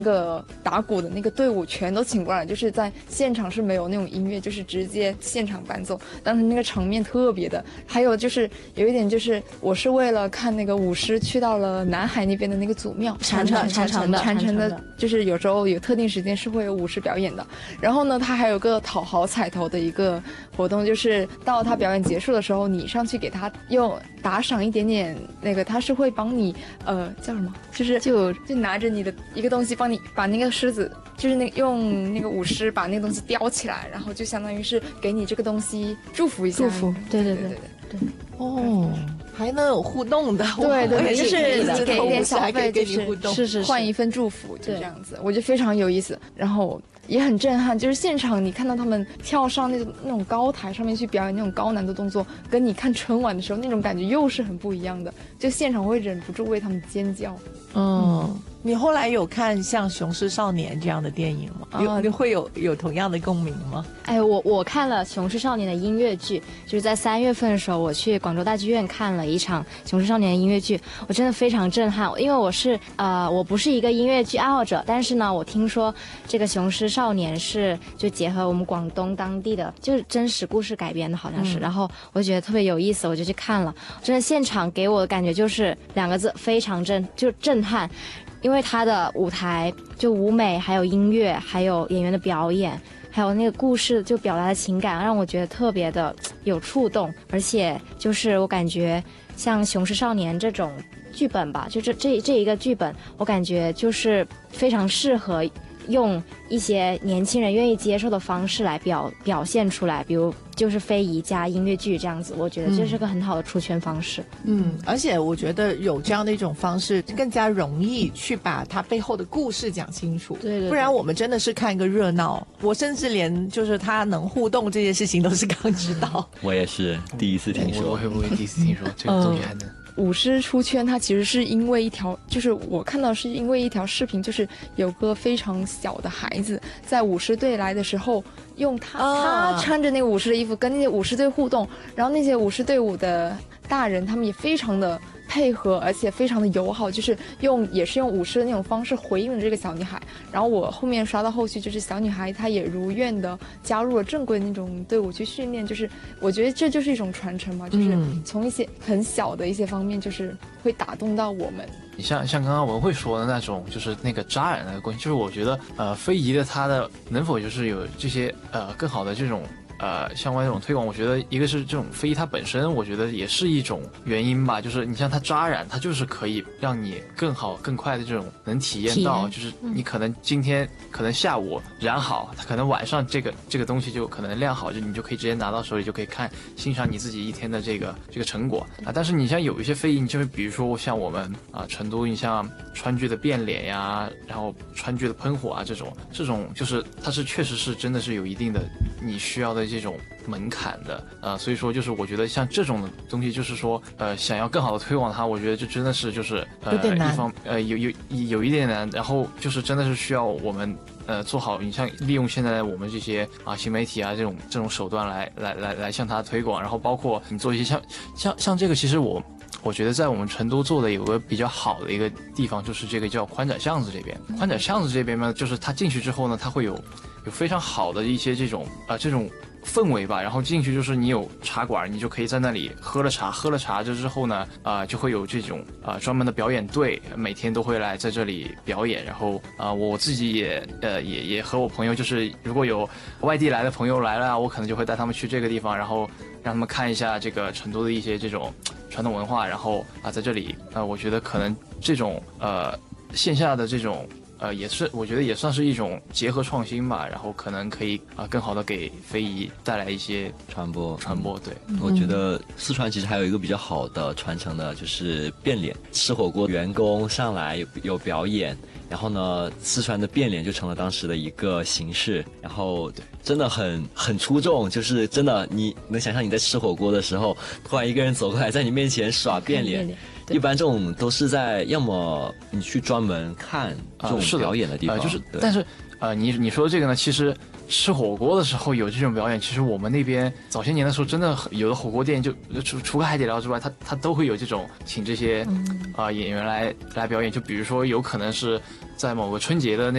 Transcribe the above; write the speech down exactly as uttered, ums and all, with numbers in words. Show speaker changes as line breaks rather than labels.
那个打鼓的那个队伍全都请过来，就是在现场是没有那种音乐，就是直接现场伴奏，当时那个场面特别的。还有就是有一点就是我是为了看那个舞狮去到了南海那边的那个祖庙，
长城长城的
长城的，就是有时候有特定时间是会有舞狮表演的。然后呢，他还有个讨好彩头的一个活动，就是到他表演结束的时候，你上去给他用打赏一点点那个，他是会帮你呃叫什么，就是就就拿着你的一个东西帮你把那个狮子，就是那个用那个舞狮把那个东西叼起来，然后就相当于是给你这个东西祝福一下，
祝福，对对对对 对, 对
哦。还能有互动的，
对对对，就是给一点小费，
就是
是是换一份祝福，就这样子，我觉得非常有意思，然后也很震撼。就是现场你看到他们跳上那种那种高台上面去表演那种高难度动作，跟你看春晚的时候那种感觉又是很不一样的，就现场会忍不住为他们尖叫。
嗯，你后来有看像《雄狮少年》这样的电影吗？有，你会有有同样的共鸣吗？
哎，我我看了《雄狮少年》的音乐剧，就是在三月份的时候，我去广州大剧院看了一场《雄狮少年》的音乐剧，我真的非常震撼。因为我是呃，我不是一个音乐剧爱好者，但是呢，我听说这个《雄狮少年》是就结合我们广东当地的就是真实故事改编的，好像是，嗯、然后我就觉得特别有意思，我就去看了。真的现场给我的感觉就是两个字，非常震，就震撼。因为他的舞台就舞美，还有音乐，还有演员的表演，还有那个故事就表达的情感，让我觉得特别的有触动。而且就是我感觉像《雄狮少年》这种剧本吧，就这这这一个剧本，我感觉就是非常适合用一些年轻人愿意接受的方式来表表现出来，比如就是非遗加音乐剧这样子，我觉得这是个很好的出圈方式。
嗯，而且我觉得有这样的一种方式更加容易去把它背后的故事讲清楚。
对 对, 对，
不然我们真的是看一个热闹，我甚至连就是他能互动这件事情都是刚知道。
我也是第一次听说，
我会不会第一次听说这个东西还能。
舞狮出圈，它其实是因为一条，就是我看到是因为一条视频，就是有个非常小的孩子在舞狮队来的时候，用他、啊、他穿着那个舞狮的衣服跟那些舞狮队互动，然后那些舞狮队伍的大人他们也非常的配合，而且非常的友好，就是用也是用舞狮的那种方式回应了这个小女孩。然后我后面刷到后续，就是小女孩她也如愿的加入了正规的那种队伍去训练，就是我觉得这就是一种传承嘛，就是从一些很小的一些方面，就是会打动到我们。
你像像刚刚文慧说的那种，就是那个扎染那个关系，就是我觉得呃非遗的它的能否就是有这些呃更好的这种。呃，相关这种推广，我觉得一个是这种非遗它本身，我觉得也是一种原因吧。就是你像它扎染，它就是可以让你更好、更快的这种能体验到，就是你可能今天、嗯、可能下午染好，它可能晚上这个这个东西就可能晾好，就你就可以直接拿到手里，就可以看欣赏你自己一天的这个这个成果啊。但是你像有一些非遗，你就是比如说像我们啊成都，你像川剧的变脸呀，然后川剧的喷火啊这种，这种就是它是确实是真的是有一定的你需要的这种门槛的，呃，所以说就是我觉得像这种东西，就是说，呃，想要更好的推广它，我觉得这真的是就是呃，一方呃有有有一点难，然后就是真的是需要我们呃做好，你像利用现在我们这些啊新媒体啊这种这种手段来来来来向它推广，然后包括你做一些像像像这个，其实我。我觉得在我们成都做的有个比较好的一个地方，就是这个叫宽窄巷子这边。宽窄巷子这边呢，就是它进去之后呢，它会有有非常好的一些这种啊、呃、这种氛围吧。然后进去就是你有茶馆，你就可以在那里喝了茶，喝了茶之后呢，啊、呃、就会有这种啊、呃、专门的表演队，每天都会来在这里表演。然后啊、呃、我自己也呃也也和我朋友，就是如果有外地来的朋友来了，我可能就会带他们去这个地方，然后让他们看一下这个成都的一些这种传统文化，然后啊，在这里，呃，我觉得可能这种呃线下的这种呃，也是我觉得也算是一种结合创新吧，然后可能可以啊、呃、更好的给非遗带来一些
传播
传播。对，
我觉得四川其实还有一个比较好的传承的，就是变脸。吃火锅员工上来有有表演。然后呢，四川的变脸就成了当时的一个形式，然后真的很很出众，就是真的你能想象你在吃火锅的时候，突然一个人走过来在你面前耍变脸， 一般这种都是在要么你去专门看这种表演的地方，
呃、就是，但是呃，你你说的这个呢，其实吃火锅的时候有这种表演，其实我们那边早些年的时候，真的有的火锅店就除除了海底捞之外，它它都会有这种请这些啊、嗯呃、演员来来表演，就比如说有可能是在某个春节的那